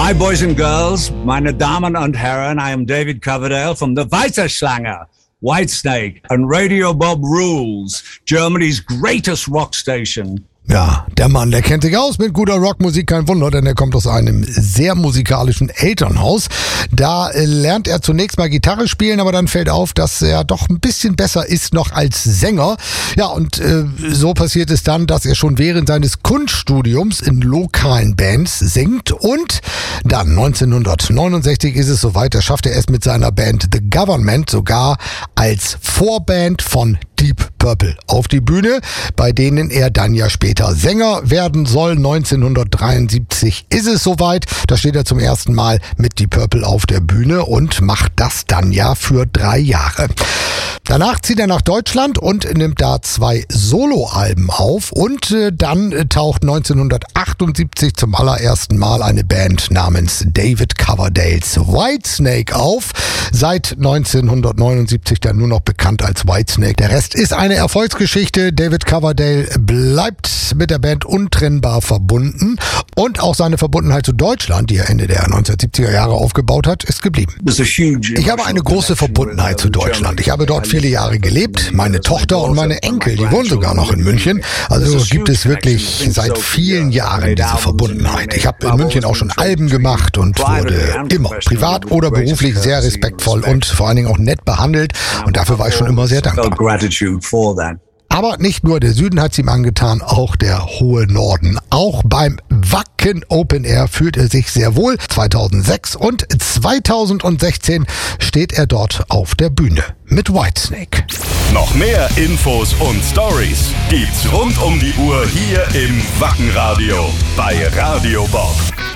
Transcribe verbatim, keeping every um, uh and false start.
Hi boys and girls, meine Damen und Herren, I am David Coverdale from the Weiterschlange, Whitesnake and Radio Bob Rules, Germany's greatest rock station. Ja, der Mann, der kennt sich aus mit guter Rockmusik, kein Wunder, denn er kommt aus einem sehr musikalischen Elternhaus. Da äh, lernt er zunächst mal Gitarre spielen, aber dann fällt auf, dass er doch ein bisschen besser ist noch als Sänger. Ja, und äh, so passiert es dann, dass er schon während seines Kunststudiums in lokalen Bands singt und dann neunzehnhundertneunundsechzig ist es soweit, da schafft er es mit seiner Band The Government sogar als Vorband von Deep Purple auf die Bühne, bei denen er dann ja später Sänger werden soll. neunzehnhundertdreiundsiebzig ist es soweit. Da steht er zum ersten Mal mit Deep Purple auf der Bühne und macht das dann ja für drei Jahre. Danach zieht er nach Deutschland und nimmt da zwei Soloalben auf und äh, dann äh, taucht neunzehnhundertachtundsiebzig zum allerersten Mal eine Band namens David Coverdale's Whitesnake auf. Seit neunzehnhundertneunundsiebzig dann nur noch bekannt als Whitesnake. Der Rest ist eine Erfolgsgeschichte. David Coverdale bleibt mit der Band untrennbar verbunden und auch seine Verbundenheit zu Deutschland, die er Ende der neunzehnhundertsiebziger Jahre aufgebaut hat, ist geblieben. Ich habe eine große Verbundenheit zu Deutschland. Ich habe dort viele Jahre gelebt. Meine Tochter und meine Enkel, die wohnen sogar noch in München. Also gibt es wirklich seit vielen Jahren diese Verbundenheit. Ich habe in München auch schon Alben gemacht und wurde immer privat oder beruflich sehr respektvoll und vor allen Dingen auch nett behandelt. Und dafür war ich schon immer sehr dankbar. Aber nicht nur der Süden hat's ihm angetan, auch der hohe Norden. Auch beim Wacken Open Air fühlt er sich sehr wohl. zweitausendsechs und zweitausendsechzehn steht er dort auf der Bühne mit Whitesnake. Noch mehr Infos und Stories gibt's rund um die Uhr hier im Wackenradio bei Radio Bob.